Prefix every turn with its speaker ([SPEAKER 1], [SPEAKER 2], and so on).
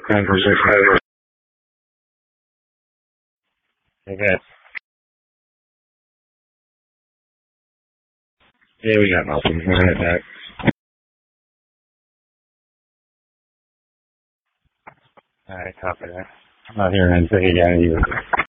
[SPEAKER 1] Conversation. Okay. Yeah, we got nothing. We'll head back. Alright, copy that. I'm not hearing anything again either.